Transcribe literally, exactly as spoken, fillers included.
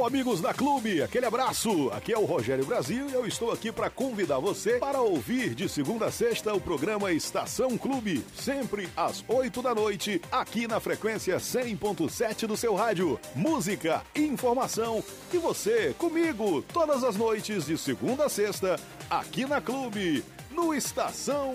Alô, amigos da Clube, aquele abraço. Aqui é o Rogério Brasil e eu estou aqui para convidar você para ouvir de segunda a sexta o programa Estação Clube, sempre às oito da noite, aqui na frequência cem ponto sete do seu rádio. Música, informação e você comigo todas as noites de segunda a sexta, aqui na Clube, no Estação